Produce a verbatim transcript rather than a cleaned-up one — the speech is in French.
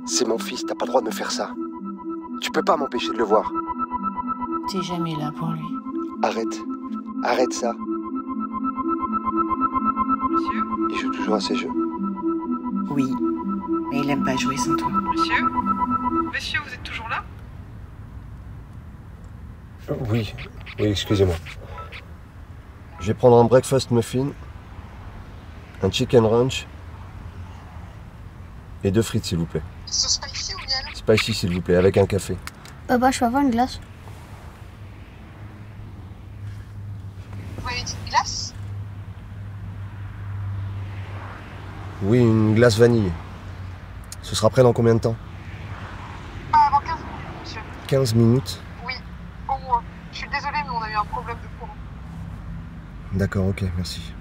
C'est mon fils, t'as pas le droit de me faire ça. Tu peux pas m'empêcher de le voir. T'es jamais là pour lui. Arrête. Arrête ça. Monsieur? Il joue toujours à ses jeux. Oui, mais il aime pas jouer sans toi. Monsieur? Monsieur, vous êtes toujours là? Oui, oui, excusez-moi. Je vais prendre un breakfast muffin, un chicken ranch et deux frites, s'il vous plaît. Sauce spicy ou miel? Spicy, s'il vous plaît, avec un café. Papa, je peux avoir une glace? Vous m'avez dit une glace? Oui, une glace vanille. Ce sera prêt dans combien de temps? Pas avant quinze minutes, monsieur. quinze minutes. Oui, au moins. Je suis désolée, mais on a eu un problème de courant. D'accord, ok, merci.